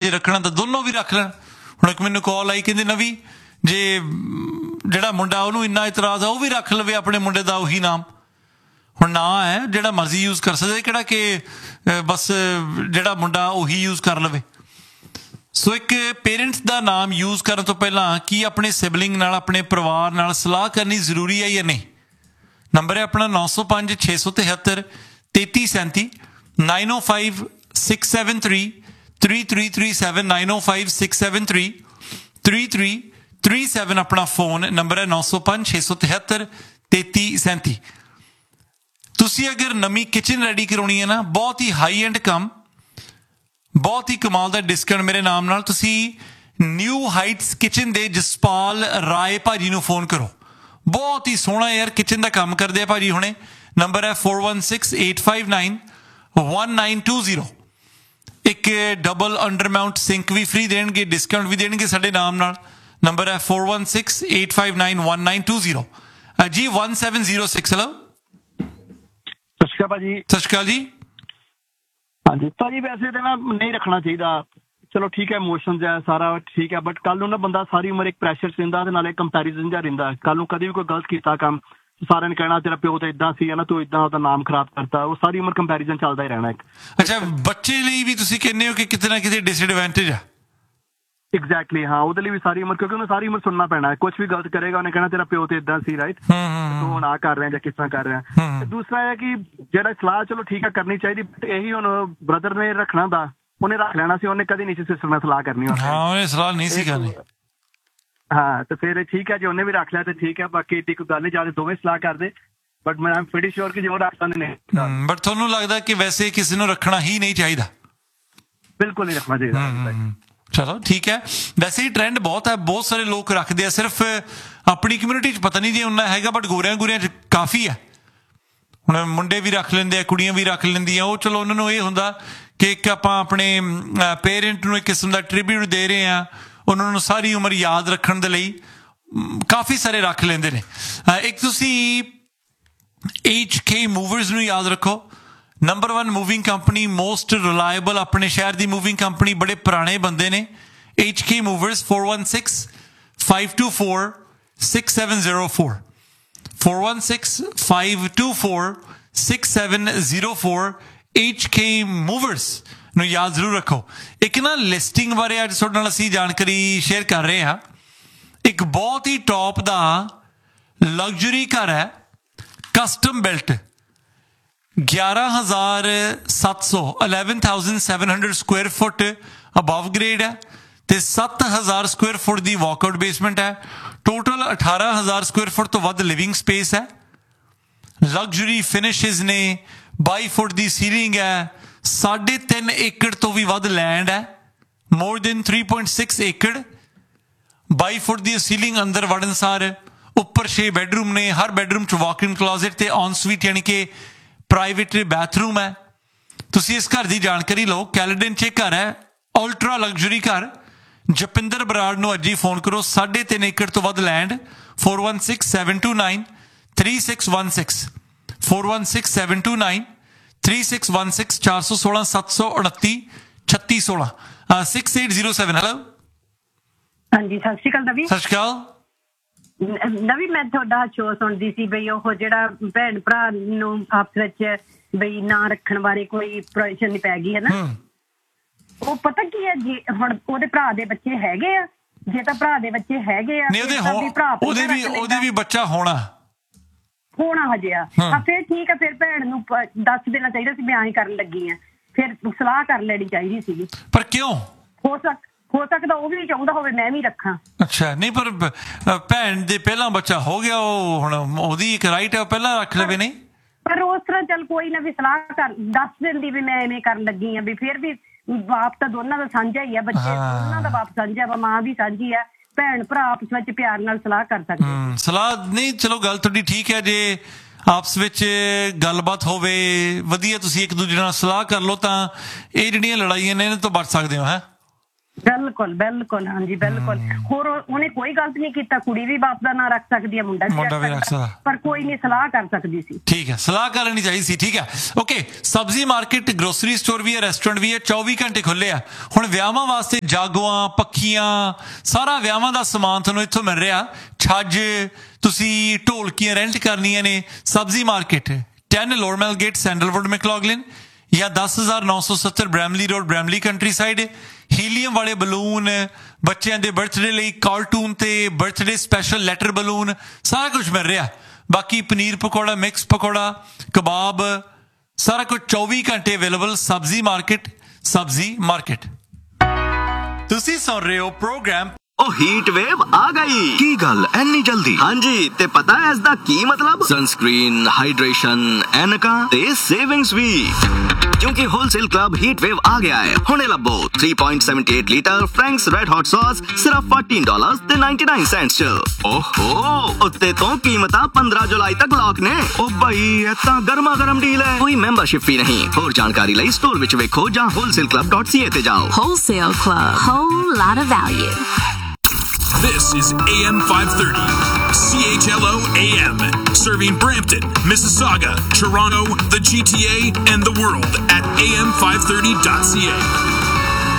ਜੇ ਰੱਖਣਾ ਤਾਂ ਦੋਨੋਂ ਵੀ ਰੱਖ ਲੈਣ। ਹੁਣ ਇੱਕ ਮੈਨੂੰ ਕਾਲ ਆਈ, ਕਹਿੰਦੇ ਨਵੀਂ ਜੇ ਜਿਹੜਾ ਮੁੰਡਾ ਉਹਨੂੰ ਇੰਨਾ ਇਤਰਾਜ਼ ਆ ਉਹ ਵੀ ਰੱਖ ਲਵੇ ਆਪਣੇ ਮੁੰਡੇ ਦਾ ਉਹੀ ਨਾਮ। ਹੁਣ ਨਾਂ ਹੈ ਜਿਹੜਾ ਮਰਜ਼ੀ ਯੂਜ਼ ਕਰ ਸਕਦੇ, ਕਿਹੜਾ ਕਿ ਬਸ ਜਿਹੜਾ ਮੁੰਡਾ ਉਹੀ ਯੂਜ਼ ਕਰ ਲਵੇ। ਸੋ ਇੱਕ ਪੇਰੈਂਟਸ ਦਾ ਨਾਮ ਯੂਜ਼ ਕਰਨ ਤੋਂ ਪਹਿਲਾਂ ਕੀ ਆਪਣੇ ਸਿਬਲਿੰਗ ਨਾਲ, ਆਪਣੇ ਪਰਿਵਾਰ ਨਾਲ ਸਲਾਹ ਕਰਨੀ ਜ਼ਰੂਰੀ ਹੈ ਜਾਂ ਨਹੀਂ। ਨੰਬਰ ਹੈ ਆਪਣਾ 905 673 3337 905 673 3337 905 673 3337 ਆਪਣਾ ਫੋਨ ਨੰਬਰ ਹੈ 905 673 3337। ਤੁਸੀਂ ਅਗਰ ਨਵੀਂ ਕਿਚਨ ਰੈਡੀ ਕਰਾਉਣੀ ਹੈ ਨਾ, ਬਹੁਤ ਹੀ ਹਾਈ ਐਂਡ ਕੰਮ, ਬਹੁਤ ਹੀ ਕਮਾਲ ਦਾ ਡਿਸਕਾਊਂਟ ਮੇਰੇ ਨਾਮ ਨਾਲ, ਤੁਸੀਂ ਨਿਊ ਹਾਈਟਸ ਕਿਚਨ ਦੇ ਜਸਪਾਲ ਰਾਏ ਭਾਜੀ ਨੂੰ ਫੋਨ ਕਰੋ। ਬਹੁਤ ਹੀ ਸੋਹਣਾ ਯਾਰ ਕਿਚਨ ਦਾ ਕੰਮ ਕਰਦੇ ਆ ਭਾਜੀ ਹੁਣੇ। ਨੰਬਰ ਹੈ 4168591920। ਇੱਕ ਡਬਲ ਅੰਡਰ ਮਾਊਂਟ ਸਿੰਕ ਵੀ ਫ੍ਰੀ ਦੇਣਗੇ, ਡਿਸਕਾਊਂਟ ਵੀ ਦੇਣਗੇ ਸਾਡੇ ਨਾਮ ਨਾਲ। ਨੰਬਰ ਹੈ 4168591920 ਜੀ 1706। ਹੈਲੋ, ਸਤਿ ਸ਼੍ਰੀ ਅਕਾਲ ਭਾਜੀ। ਸਤਿ ਸ਼੍ਰੀ ਅਕਾਲ ਜੀ। ਹਾਂਜੀ ਭਾਜੀ, ਵੈਸੇ ਤਾਂ ਨਾ ਨਹੀਂ ਰੱਖਣਾ ਚਾਹੀਦਾ, ਚਲੋ ਠੀਕ ਹੈ, ਇਮੋਸ਼ਨਸ ਹੈ ਸਾਰਾ ਠੀਕ ਹੈ, ਬਟ ਕੱਲ ਨੂੰ ਨਾ ਬੰਦਾ ਸਾਰੀ ਉਮਰ ਇੱਕ ਪ੍ਰੈਸ਼ਰ 'ਚ ਰਹਿੰਦਾ ਤੇ ਨਾਲੇ ਕੰਪੈਰੀਜ਼ਨ ਜਿਹਾ ਰਹਿੰਦਾ। ਕੱਲ ਨੂੰ ਕਦੇ ਵੀ ਕੋਈ ਗਲਤ ਕੀਤਾ ਕੰਮ, ਸਾਰਿਆਂ ਨੇ ਕਹਿਣਾ ਤੇਰਾ ਪਿਓ ਤਾਂ ਇਦਾਂ ਸੀ ਨਾ, ਤੂੰ ਇਦਾਂ ਉਹਦਾ ਨਾਮ ਖਰਾਬ ਕਰਤਾ। ਉਹ ਸਾਰੀ ਉਮਰ ਕੰਪੈਰੀਜ਼ਨ ਚੱਲਦਾ ਹੀ ਰਹਿਣਾ ਇੱਕ। ਅੱਛਾ, ਬੱਚੇ ਲਈ ਵੀ ਤੁਸੀਂ ਕਹਿੰਦੇ ਹੋ ਕਿ ਕਿਤੇ ਨਾ ਕਿਤੇ ਡਿਸਐਡਵਾਂਟੇਜ ਆ। ਐਗਜ਼ੈਕਟਲੀ, ਹਾਂ, ਉਹਦੇ ਲਈ ਵੀ ਸਾਰੀ ਉਮਰ, ਕਿਉਂਕਿ ਉਹਨੂੰ ਸਾਰੀ ਉਮਰ ਸੁਣਨਾ ਪੈਣਾ। ਕੁਝ ਵੀ ਗਲਤ ਕਰੇਗਾ ਉਹਨੇ ਕਹਿਣਾ ਤੇਰਾ ਪਿਓ ਤੇ ਇਦਾਂ ਸੀ, ਰਾਈਟ, ਤੂੰ ਹੁਣ ਆ ਕਰ ਰਿਹਾ ਜਾਂ ਕਿਸ ਤਰ੍ਹਾਂ ਕਰ ਰਿਹਾ। ਤੇ ਦੂਸਰਾ ਹੈ ਕਿ ਜਿਹੜਾ ਸਲਾਹ ਚਲੋ ਠੀਕ ਹੈ ਕਰਨੀ ਚਾਹੀਦੀ, ਬਟ ਇਹੀ ਹੁਣ ਬ੍ਰਦਰ ਨੇ ਰੱਖਣਾ ਦਾ, ਉਹਨੇ ਰੱਖ ਲੈਣਾ ਸੀ, ਉਹਨੇ ਕਦੀ ਨਹੀਂ ਸੀ ਸਿਸਟਰ ਨਾਲ ਸਲਾਹ ਕਰਨੀ। ਉਹਨੇ ਸਲਾਹ ਨਹੀਂ ਸੀ ਕਰਨੀ। ਹਾਂ, ਤੇ ਫਿਰ ਠੀਕ ਹੈ ਜੇ ਉਹਨੇ ਵੀ ਰੱਖ ਲਿਆ ਤੇ ਠੀਕ ਹੈ, ਬਾਕੀ ਏਡੀ ਕੋਈ ਗੱਲ ਨਹੀਂ, ਜਾਂ ਦੋਵੇਂ ਸਲਾਹ ਕਰਦੇ, ਬਟ ਮੈਂ ਆਮ ਪ੍ਰੀਟੀ ਸ਼ੋਰ ਕਿ ਜੇ ਉਹ ਰੱਖ ਲੈਂਦੇ ਨੇ। ਬਟ ਤੁਹਾਨੂੰ ਲੱਗਦਾ ਕਿ ਵੈਸੇ ਕਿਸੇ ਨੂੰ ਰੱਖਣਾ ਹੀ ਨਹੀਂ ਚਾਹੀਦਾ? ਬਿਲਕੁਲ ਨਹੀਂ ਰੱਖਣਾ ਚਾਹੀਦਾ। ਚਲੋ ਠੀਕ ਹੈ, ਵੈਸੇ ਹੀ ਟ੍ਰੈਂਡ ਬਹੁਤ ਹੈ, ਬਹੁਤ ਸਾਰੇ ਲੋਕ ਰੱਖਦੇ ਆ, ਸਿਰਫ ਆਪਣੀ ਕਮਿਊਨਿਟੀ 'ਚ ਪਤਾ ਨਹੀਂ ਜੇ ਉਨਾ ਹੈਗਾ, ਬਟ ਗੋਰਿਆਂ 'ਚ ਕਾਫੀ ਹੈ। ਹੁਣ ਮੁੰਡੇ ਵੀ ਰੱਖ ਲੈਂਦੇ ਆ, ਕੁੜੀਆਂ ਵੀ ਰੱਖ ਲੈਂਦੀਆਂ। ਉਹ ਚਲੋ ਉਹਨਾਂ ਨੂੰ ਇਹ ਹੁੰਦਾ ਕਿ ਇੱਕ ਆਪਾਂ ਆਪਣੇ ਪੇਰੈਂਟ ਨੂੰ ਇੱਕ ਕਿਸਮ ਦਾ ਟ੍ਰਿਬਿਊਟ ਦੇ ਰਹੇ ਹਾਂ, ਉਹਨਾਂ ਨੂੰ ਸਾਰੀ ਉਮਰ ਯਾਦ ਰੱਖਣ ਦੇ ਲਈ ਕਾਫੀ ਸਾਰੇ ਰੱਖ ਲੈਂਦੇ ਨੇ। ਇੱਕ ਤੁਸੀਂ HK ਮੂਵਰਸ ਨੂੰ ਯਾਦ ਰੱਖੋ, number 1 moving company, most reliable ਆਪਣੇ ਸ਼ਹਿਰ ਦੀ ਮੂਵਿੰਗ ਕੰਪਨੀ, ਬੜੇ ਪੁਰਾਣੇ ਬੰਦੇ ਨੇ। HK ਮੂਵਰਸ 4165246704 4165246704 HK ਮੂਵਰਸ ਨੂੰ ਯਾਦ ਜ਼ਰੂਰ ਰੱਖੋ। ਇੱਕ ਨਾ ਲਿਸਟਿੰਗ ਬਾਰੇ ਅੱਜ ਤੁਹਾਡੇ ਨਾਲ ਅਸੀਂ ਜਾਣਕਾਰੀ ਸ਼ੇਅਰ ਕਰ ਰਹੇ ਹਾਂ। ਇੱਕ ਬਹੁਤ ਹੀ ਟੌਪ ਦਾ ਲਗਜ਼ਰੀ ਘਰ ਹੈ, custom built, 11,700 11,700 square foot above grade ਹੈ ਤੇ 7,000 ਸਕੁਅਰ ਫੁੱਟ ਦੀ ਵਾਕਆਊਟ ਬੇਸਮੈਂਟ ਹੈ। ਟੋਟਲ 18,000 ਸਕੁਅਰ ਫੁੱਟ ਤੋਂ ਵੱਧ ਲਿਵਿੰਗ ਸਪੇਸ ਹੈ। ਲਗਜ਼ਰੀ ਫਿਨਿਸ਼ਿਸ ਨੇ, 22 ਫੁੱਟ ਦੀ ਸੀਲਿੰਗ ਹੈ, 3.5 ਏਕੜ ਤੋਂ ਵੀ ਵੱਧ ਲੈਂਡ ਹੈ, ਮੋਰ ਦੈਨ 3.6 ਏਕੜ, 22 ਫੁੱਟ ਦੀ ਸੀਲਿੰਗ। ਅੰਦਰ ਵੜਨ ਸਾਰ ਉੱਪਰ 6 ਬੈਡਰੂਮ ਨੇ, ਹਰ ਬੈਡਰੂਮ 'ਚ ਵਾਕ ਇਨ ਕਲੋਜ਼ਟ ਤੇ ਔਨ ਸਵੀਟ ਯਾਨੀ ਕਿ ਪ੍ਰਾਈਵੇਟ ਬਾਥਰੂਮ ਹੈ। ਤੁਸੀਂ ਇਸ ਘਰ ਦੀ ਜਾਣਕਾਰੀ ਲਓ। ਕੈਲਡਨ 'ਚ ਘਰ ਹੈ, ਅਲਟਰਾ ਲਗਜ਼ਰੀ ਘਰ। ਜਪਿੰਦਰ ਬਰਾੜ ਨੂੰ ਅੱਜ ਹੀ ਫੋਨ ਕਰੋ, 3.5 ਏਕੜ ਤੋਂ ਵੱਧ ਲੈਂਡ, 4167293616 4167293616 416 729 3616 6807। ਹੈਲੋ, ਹਾਂਜੀ, ਸਤਿ ਸ਼੍ਰੀ ਅਕਾਲ ਨਵੀ। ਸਤਿ ਸ਼੍ਰੀ ਅਕਾਲ ਨਵੀ, ਮੈਂ ਤੁਹਾਡਾ ਸ਼ੋਅ ਸੁਣਦੀ ਸੀ ਬਈ ਉਹ ਜਿਹੜਾ ਭੈਣ ਭਰਾ ਨੂੰ ਆਪਸ ਵਿੱਚ ਬਈ ਨਾਂ ਰੱਖਣ ਬਾਰੇ ਕੋਈ ਪ੍ਰੋਜੈਕਸ਼ਨ ਪੈ ਗਈ ਹੈ ਨਾ। ਉਹ ਪਤਾ ਕੀ ਹੈ ਜੀ, ਹੁਣ ਉਹਦੇ ਭਰਾ ਦੇ ਬੱਚੇ ਹੈਗੇ ਆ, ਜੇ ਤਾਂ ਭਰਾ ਦੇ ਬੱਚੇ ਹੈਗੇ ਆ ਉਹਦੇ ਵੀ ਬੱਚਾ ਹੋਣਾ ਹਜੇ ਆ, ਫਿਰ ਠੀਕ ਆ, ਫਿਰ ਭੈਣ ਨੂੰ ਦੱਸ ਦੇਣਾ ਚਾਹੀਦਾ ਸੀ ਮੈਂ ਐਂ ਕਰਨ ਲੱਗੀ ਆ, ਫਿਰ ਸਲਾਹ ਕਰ ਲੈਣੀ ਚਾਹੀਦੀ ਸੀਗੀ। ਪਰ ਕਿਉਂ? ਹੋ ਸਕਦਾ ਉਹ ਵੀ ਚਾਹੁੰਦਾ ਹੋਵੇ ਮੈਂ ਵੀ ਰੱਖਾਂ। ਅੱਛਾ, ਨਹੀਂ ਪਰ ਭੈਣ ਦੇ ਪਹਿਲਾਂ ਬੱਚਾ ਹੋ ਗਿਆ, ਉਹ ਹੁਣ ਉਹਦੀ ਇੱਕ ਰਾਈਟ ਹੈ, ਉਹ ਪਹਿਲਾਂ ਰੱਖ ਲਵੇ। ਨਹੀਂ ਪਰ ਉਸ ਤਰ੍ਹਾਂ ਚੱਲ ਕੋਈ ਨਾ, ਵੀ ਸਲਾਹ ਕਰ ਦੱਸ ਦਿੰਦੀ ਵੀ ਮੈਂ ਐਵੇਂ ਕਰਨ ਲੱਗੀ ਆ, ਵੀ ਫਿਰ ਵੀ ਬਾਪ ਤਾਂ ਦੋਨਾਂ ਦਾ ਸਾਂਝਾ ਹੀ ਆ, ਬੱਚੇ ਦੋਨਾਂ ਦਾ ਬਾਪ ਸਾਂਝਾ ਵਾ, ਮਾਂ ਵੀ ਸਾਂਝੀ ਆ, ਭੈਣ ਭਰਾ ਆਪਸ ਵਿੱਚ ਪਿਆਰ ਨਾਲ ਸਲਾਹ ਕਰ ਸਕਦੇ। ਸਲਾਹ ਨਹੀਂ, ਚਲੋ ਗੱਲ ਤੁਹਾਡੀ ਠੀਕ ਹੈ, ਜੇ ਆਪਸ ਵਿੱਚ ਗੱਲਬਾਤ ਹੋਵੇ ਵਧੀਆ, ਤੁਸੀਂ ਇੱਕ ਦੂਜੇ ਨਾਲ ਸਲਾਹ ਕਰ ਲਓ ਤਾਂ ਇਹ ਜਿਹੜੀਆਂ ਲੜਾਈਆਂ ਨੇ ਇਹਨਾਂ ਤੋਂ ਬਚ ਸਕਦੇ ਹੋ। ਹੈ ਬਿਲਕੁਲ ਬਿਲਕੁਲ, ਹਾਂਜੀ ਬਿਲਕੁਲ। ਹੋਰ ਉਹਨੇ ਕੋਈ ਗਲਤ ਨਹੀਂ ਕੀਤਾ, ਕੁੜੀ ਵੀ ਬਾਪ ਦਾ ਨਾਂ ਰੱਖ ਸਕਦੀ ਹੈ, ਮੁੰਡਾ ਵੀ ਰੱਖ ਸਕਦਾ, ਪਰ ਕੋਈ ਨਹੀਂ ਸਲਾਹ ਕਰ ਸਕਦੀ ਸੀ। ਠੀਕ ਹੈ, ਸਲਾਹ ਕਰ ਲੈਣੀ ਚਾਹੀਦੀ ਸੀ। ਠੀਕ ਹੈ, ਓਕੇ। ਸਬਜ਼ੀ ਮਾਰਕੀਟ, ਗਰੋਸਰੀ ਸਟੋਰ ਵੀ ਹੈ, ਰੈਸਟੋਰੈਂਟ ਵੀ ਹੈ, 24 ਘੰਟੇ ਖੁੱਲੇ ਆ। ਹੁਣ ਵਿਆਹਾਂ ਵਾਸਤੇ ਜਾਗੋਆਂ, ਪੱਖੀਆਂ, ਸਾਰਾ ਵਿਆਹਾਂ ਦਾ ਸਮਾਨ ਤੁਹਾਨੂੰ ਇੱਥੋਂ ਮਿਲ ਰਿਹਾ। ਛੱਜ, ਤੁਸੀਂ ਢੋਲਕੀਆਂ ਰੈਂਟ ਕਰਨੀਆਂ ਨੇ, ਸਬਜ਼ੀ ਮਾਰਕੀਟ 10 ਲੋਰਮੈਲ ਗੇਟ, ਸੈਂਡਲਵੁੱਡ, ਮੈਕਲੌਗਲਿਨ, ਜਾਂ 10,970 Bramley road, Bramley country side. Helium ਵਾਲੇ ਬਲੂਨ, ਬੱਚਿਆਂ ਦੇ ਬਰਥਡੇ ਲਈ ਕਾਰਟੂਨ ਤੇ ਬਰਥਡੇ ਸਪੈਸ਼ਲ ਲੈਟਰ ਬਲੂਨ, ਸਾਰਾ ਕੁਝ ਮਿਲ ਰਿਹਾ। ਬਾਕੀ ਪਨੀਰ ਪਕੌੜਾ, ਮਿਕਸ ਪਕੌੜਾ, ਕਬਾਬ, ਸਾਰਾ ਕੁਝ 24 ਘੰਟੇ ਅਵੇਲੇਬਲ। ਸਬਜ਼ੀ ਮਾਰਕੀਟ, ਸਬਜ਼ੀ ਮਾਰਕੀਟ। ਤੁਸੀਂ ਸੁਣ ਰਹੇ ਹੋ ਪ੍ਰੋਗਰਾਮ। ਉਹ ਹੀਟ ਵੇਵ ਆ ਗਈ। ਕੀ ਗੱਲ ਐਨੀ ਜਲਦੀ? ਹਾਂਜੀ, ਤੇ ਪਤਾ ਹੈ ਇਸ ਦਾ ਕੀ ਮਤਲਬ? ਸਨਸਕ੍ਰੀਨ, ਹਾਈਡਰੇਸ਼ਨ, ਐਨਕਾਂ ਤੇ ਸੇਵਿੰਗਸ ਵੀ, ਕਿਉਂਕਿ ਹੋਲਸੇਲ ਕਲੱਬ ਹੀਟ ਵੇਵ ਆ ਗਿਆ ਹੈ। ਹੁਣੇ ਲੱਭੋ 3.78 ਲੀਟਰ ਫਰੈਂਕਸ ਰੈਡ ਹੌਟ ਸੌਸ ਸਿਰਫ $14.99 ਚ। ਓਹੋ, ਉੱਤੇ ਤੋਂ ਕੀਮਤਾਂ 15 ਜੁਲਾਈ ਤੱਕ ਲੌਕ ਨੇ। ਉਹ ਭਾਈ, ਇਹ ਤਾਂ ਗਰਮਾ ਗਰਮ ਡੀਲ ਹੈ। ਕੋਈ ਮੈਂਬਰਸ਼ਿਪ ਫੀ ਨਹੀਂ। ਹੋਰ ਜਾਣਕਾਰੀ ਲਈ ਸਟੋਰ ਵਿੱਚ ਵੇਖੋ ਜਾਂ wholesaleClub.ca ਤੇ ਜਾਓ। Wholesale Club, whole lot of value. This is AM 530, CHLO AM, serving Brampton, Mississauga, Toronto, the GTA, and the world at am530.ca.